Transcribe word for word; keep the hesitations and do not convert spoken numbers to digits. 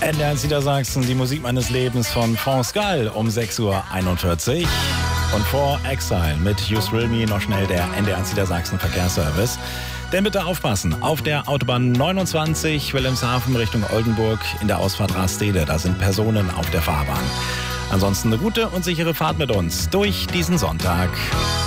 N D R Niedersachsen, die Musik meines Lebens von France Gall um sechs Uhr einundvierzig. Und vor Exile mit You Thrill Me noch schnell der N D R Niedersachsen Verkehrsservice. Denn bitte aufpassen, auf der Autobahn neunundzwanzig Wilhelmshaven Richtung Oldenburg in der Ausfahrt Rastede, da sind Personen auf der Fahrbahn. Ansonsten eine gute und sichere Fahrt mit uns durch diesen Sonntag.